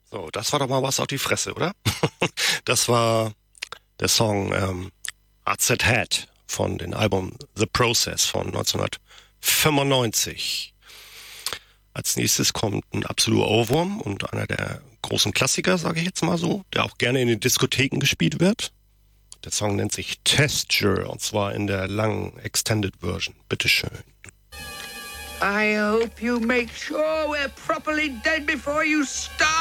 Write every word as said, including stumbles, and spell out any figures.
So, das war doch mal was auf die Fresse, oder? Das war der Song ähm, A Z Head von dem Album The Process von neunzehnhundertfünfundneunzig. Als nächstes kommt ein absoluter Ohrwurm und einer der großen Klassiker, sage ich jetzt mal so, der auch gerne in den Diskotheken gespielt wird. Der Song nennt sich Texture und zwar in der langen Extended Version. Bitteschön. I hope you make sure we're properly dead before you start.